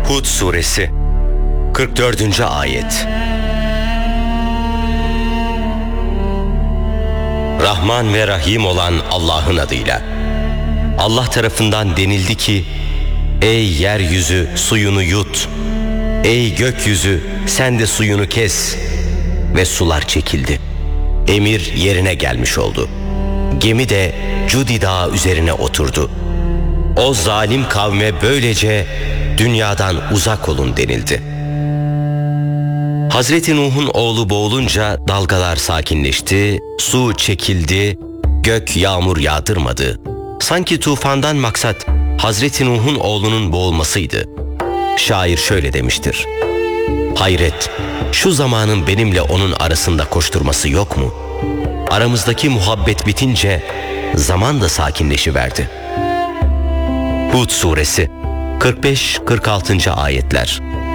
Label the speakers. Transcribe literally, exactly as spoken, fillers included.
Speaker 1: Hud Suresi kırk dördüncü Ayet. Rahman ve Rahim olan Allah'ın adıyla. Allah tarafından denildi ki, ey yeryüzü suyunu yut, ey gökyüzü sen de suyunu kes. Ve sular çekildi. Emir yerine gelmiş oldu. Gemi de Cudi Dağı üzerine oturdu. O zalim kavme böylece dünyadan uzak olun denildi. Hazreti Nuh'un oğlu boğulunca dalgalar sakinleşti, su çekildi, gök yağmur yağdırmadı. Sanki tufandan maksat Hazreti Nuh'un oğlunun boğulmasıydı. Şair şöyle demiştir: hayret, şu zamanın benimle onun arasında koşturması yok mu? Aramızdaki muhabbet bitince zaman da sakinleşiverdi. Hud Suresi kırk beş kırk altıncı Ayetler.